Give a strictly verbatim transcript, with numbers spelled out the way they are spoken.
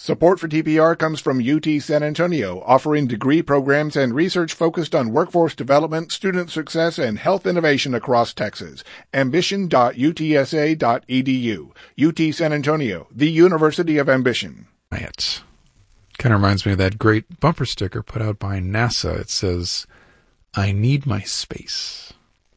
Support for T P R comes from U T San Antonio, offering degree programs and research focused on workforce development, student success, and health innovation across Texas. ambition dot u t s a dot e d u. U T San Antonio, the University of Ambition. Right. Kind of reminds me of that great bumper sticker put out by NASA. It says, "I need my space."